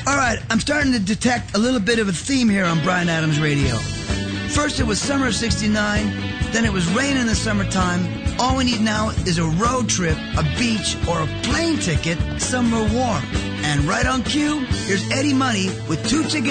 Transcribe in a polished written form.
All right, I'm starting to detect a little bit of a theme here on Bryan Adams Radio. First it was summer of 69, then it was rain in the summertime. All we need now is a road trip, a beach, or a plane ticket somewhere warm. And right on cue, here's Eddie Money with 2 tickets